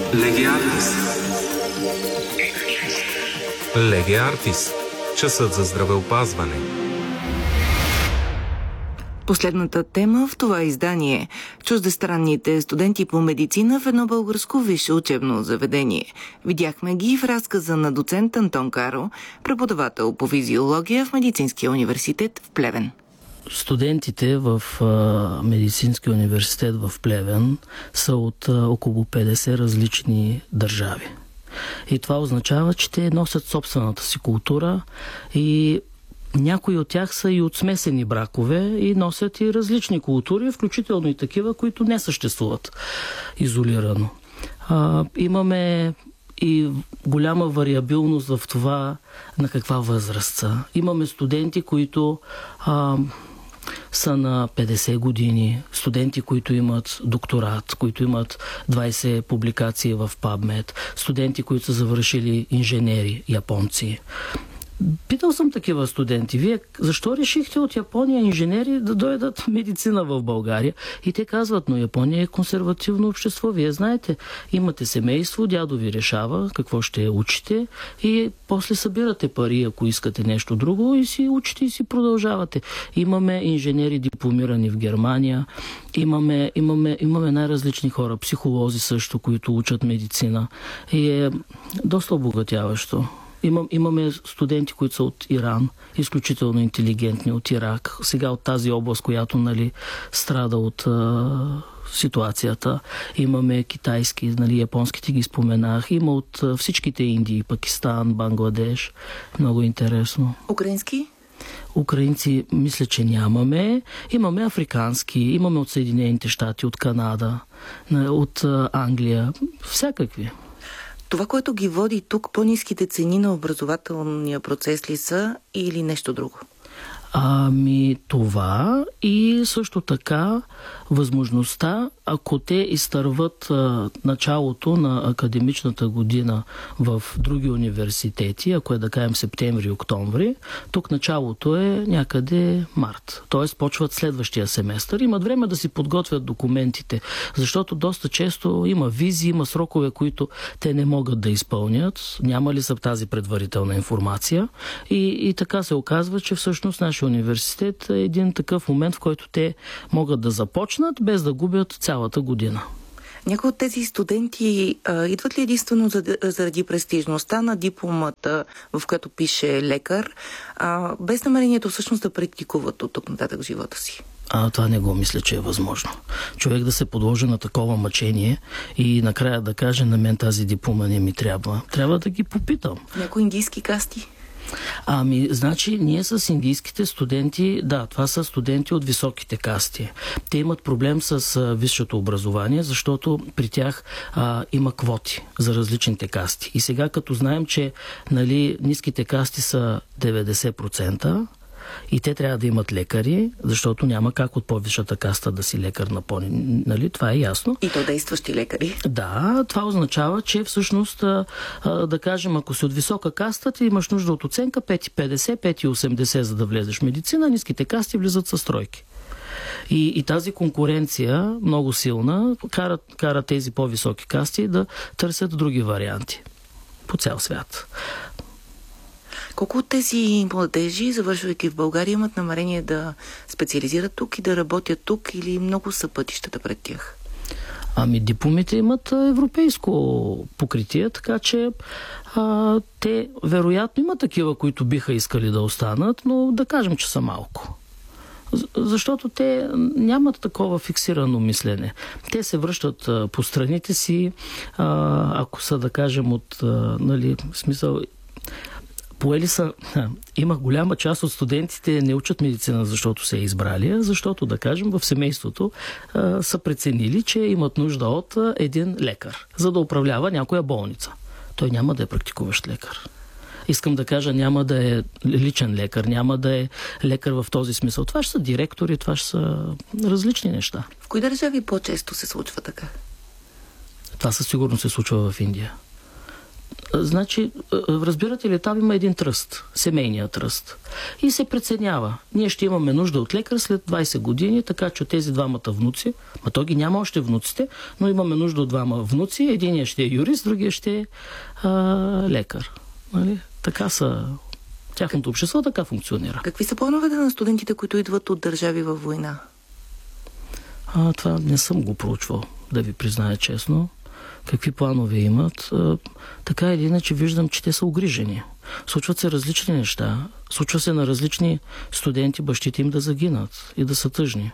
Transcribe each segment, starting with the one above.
Леге Артис. Леге Артис. Часът за здравеопазване. Последната тема в това издание – чуждестранните студенти по медицина в едно българско висше учебно заведение. Видяхме ги в разказа на доцент Антон Каро, преподавател по физиология в Медицинския университет в Плевен. Студентите в Медицинския университет в Плевен са от около 50 различни държави. И това означава, че те носят собствената си култура и някои от тях са и от смесени бракове и носят и различни култури, включително и такива, които не съществуват изолирано. Имаме и голяма вариабилност в това на каква възраст са. Имаме студенти, които са на 50 години, студенти, които имат докторат, които имат 20 публикации в PubMed, студенти, които са завършили инженери, японци. Питал съм такива студенти: вие защо решихте от Япония инженери да дойдат в медицина в България? И те казват: но Япония е консервативно общество, вие знаете, имате семейство, дядо ви решава какво ще учите и после събирате пари, ако искате нещо друго, и си учите и си продължавате. Имаме инженери дипломирани в Германия, имаме най-различни хора, психолози също, които учат медицина, и е доста обогатяващо. Имаме студенти, които са от Иран, изключително интелигентни, от Ирак, сега от тази област, която страда от ситуацията. Имаме китайски, японските ги споменах. Има от всичките Индии, Пакистан, Бангладеш. Много интересно. Украински? Украинци мисля, че нямаме. Имаме африкански, имаме от Съединените щати, от Канада, от Англия, всякакви. Това, което ги води тук, по-ниските цени на образователния процес ли са или нещо друго? Това и също така възможността, ако те изтърват началото на академичната година в други университети, ако е да кажем септември-октомври, тук началото е някъде март. Т.е. почват следващия семестър. Имат време да си подготвят документите, защото доста често има визи, има срокове, които те не могат да изпълнят. Няма ли са тази предварителна информация? И така се оказва, че всъщност нашия университет е един такъв момент, в който те могат да започнат без да губят цялата година. Някои от тези студенти идват ли единствено заради престижността на дипломата, в която пише лекар, без намерението всъщност да практикуват от тук нататък в живота си? Това не го мисля, че е възможно. Човек да се подложи на такова мъчение и накрая да каже: на мен тази диплома не ми трябва. Трябва да ги попитам. Някои индийски касти? Значи ние с индийските студенти, да, това са студенти от високите касти. Те имат проблем с висшето образование, защото при тях има квоти за различните касти. И сега, като знаем, че ниските касти са 90%, и те трябва да имат лекари, защото няма как от по-висшата каста да си лекар на по-ни. Това е ясно. И то действащи лекари. Да, това означава, че всъщност, да кажем, ако си от висока каста, ти имаш нужда от оценка 5,50, 5,80, за да влезеш в медицина, ниските касти влизат със тройки. И тази конкуренция, много силна, кара тези по-високи касти да търсят други варианти по цял свят. Колко от тези младежи, завършвайки в България, имат намерение да специализират тук и да работят тук, или много са пътищата пред тях? Дипломите имат европейско покритие, така че те вероятно имат такива, които биха искали да останат, но да кажем, че са малко. Защото те нямат такова фиксирано мислене. Те се връщат по страните си, ако са, да кажем, от смисъл... Поели са, има голяма част от студентите не учат медицина, защото се е избрали, защото, да кажем, в семейството са преценили, че имат нужда от един лекар, за да управлява някоя болница. Той няма да е практикуващ лекар. Искам да кажа, няма да е личен лекар, няма да е лекар в този смисъл. Това ще са директори, това ще са различни неща. В кои държави по-често се случва така? Това със сигурност се случва в Индия. Значи, разбирате ли, там има един тръст, семейният тръст. И се преценява. Ние ще имаме нужда от лекар след 20 години, така че тези двамата внуци, то ги няма още внуците, но имаме нужда от двама внуци, единият ще е юрист, другия ще е лекар. Нали? Така са... Тяхното общество така функционира. Какви са плановете на студентите, които идват от държави във война? Това не съм го проучвал, да ви призная честно. Какви планове имат? Така или иначе виждам, че те са угрижени. Случват се различни неща. Случва се на различни студенти бащите им да загинат и да са тъжни.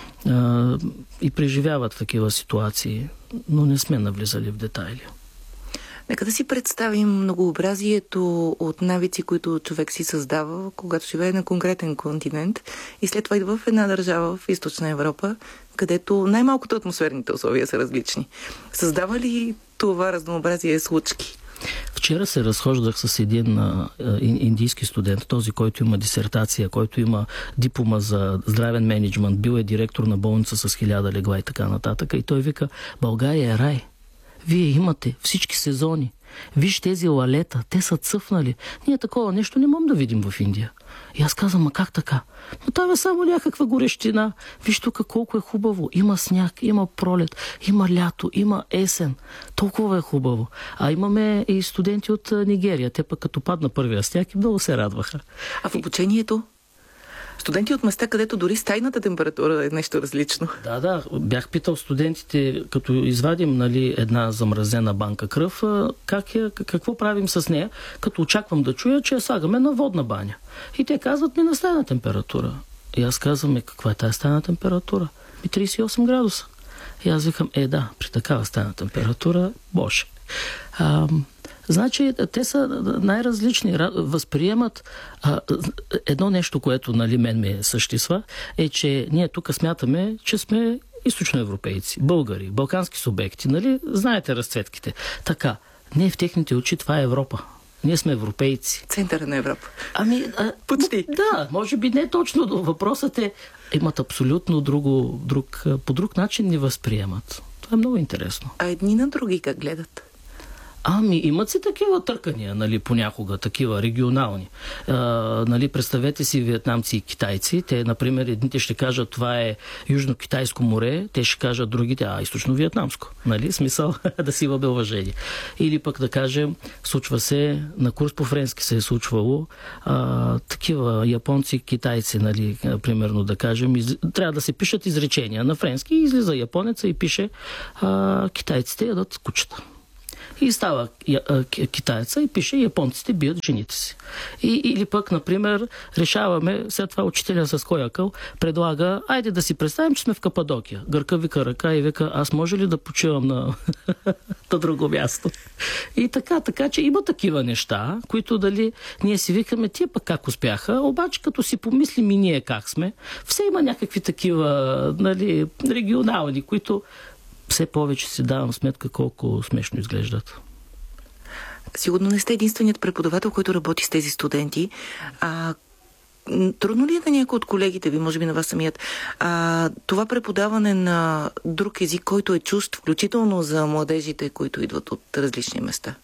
И преживяват такива ситуации, но не сме навлизали в детайли. Нека да си представим многообразието от навици, които човек си създава, когато живее на конкретен континент и след това идва в една държава в Източна Европа, където най-малкото атмосферните условия са различни. Създава ли това разнообразие случки? Вчера се разхождах с един индийски студент, този, който има дисертация, който има диплома за здравен мениджмънт, бил е директор на болница с 1000 легла и така нататък. И той вика: България е рай. Вие имате всички сезони. Виж тези лалета, те са цъфнали. Ние такова нещо не можем да видим в Индия. И аз казвам: как така? Но там е само някаква горещина. Виж тук колко е хубаво. Има сняг, има пролет, има лято, има есен. Толкова е хубаво. А имаме и студенти от Нигерия. Те пък като падна първия сняг и много се радваха. А в обучението? Студенти от места, където дори стайната температура е нещо различно. Да. Бях питал студентите, като извадим една замразена банка кръв, какво правим с нея, като очаквам да чуя, че я слагаме на водна баня. И те казват: на стайна температура. И аз казвам: каква е тази стайна температура? 38 градуса. И аз викам: да, при такава стайна температура, боже. Значи, те са най-различни. Възприемат едно нещо, което мен ме същисва, е, че ние тук смятаме, че сме източноевропейци, българи, балкански субекти. Знаете разцветките. Така, не в техните очи това е Европа. Ние сме европейци. Центъра на Европа. Почти. Да, може би не точно. Въпросът е, имат абсолютно по друг начин ни възприемат. Това е много интересно. А едни на други как гледат? Имат си такива търкания, понякога, такива регионални. Представете си виетнамци и китайци. Те, например, едните ще кажат: това е Южно-Китайско море, те ще кажат другите: Източно-Виетнамско. Смисъл да си имаме уважение. Или пък да кажем, случва се, на курс по френски се е случвало, такива японци, китайци, примерно да кажем, трябва да се пишат изречения на френски, и излиза японеца и пише: китайците ядат кучета. И става китайца и пише: японците бият жените си. Или пък, например, решаваме, след това учителя с коякъл предлага: айде да си представим, че сме в Кападокия. Гърка вика ръка и вика: аз може ли да почивам на друго място? И така, че има такива неща, които ние си викаме: тия пък как успяха, обаче като си помислим и ние как сме, все има някакви такива регионални, които все повече си давам сметка колко смешно изглеждат. Сигурно не сте единственият преподавател, който работи с тези студенти. Трудно ли е на някой от колегите ви, може би на вас самият, това преподаване на друг език, който е чужд, включително за младежите, които идват от различни места?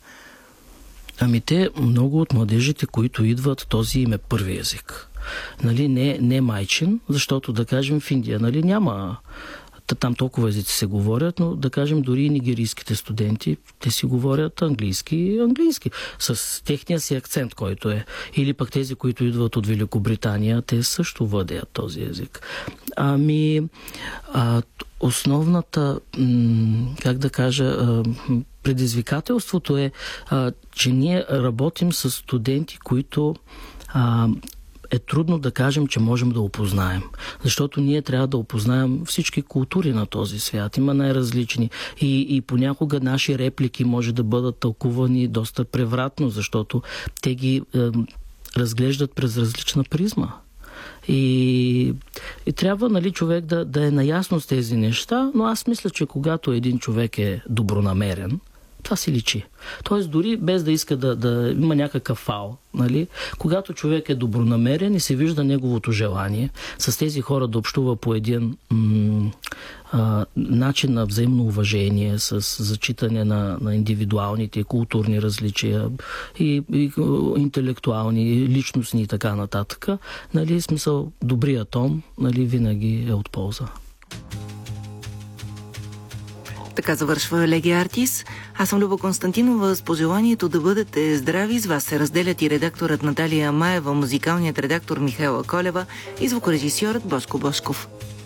Много от младежите, които идват, този им е първи език. Не майчин, защото, да кажем, в Индия няма... Там толкова езици се говорят, но да кажем дори и нигерийските студенти, те си говорят английски, с техния си акцент, който е. Или пък тези, които идват от Великобритания, те също владеят този език. Основната, предизвикателството е, че ние работим с студенти, които е трудно да кажем, че можем да опознаем. Защото ние трябва да опознаем всички култури на този свят. Има най-различни. И понякога наши реплики може да бъдат тълкувани доста превратно, защото те ги разглеждат през различна призма. И трябва, човек да е наясно с тези неща, но аз мисля, че когато един човек е добронамерен, това си личи. Тоест, дори без да иска да има някакъв фал, нали? Когато човек е добронамерен и се вижда неговото желание с тези хора да общува по един начин на взаимно уважение, с зачитане на индивидуалните и културни различия и интелектуални, и личностни и така нататък, нали, смисъл, добрия тон, нали, винаги е от полза. Така завършва Легия Артис. Аз съм Люба Константинова с пожеланието да бъдете здрави. С вас се разделят и редакторът Наталия Маева, музикалният редактор Михайла Колева и звукорежисьорът Бошко Бошков.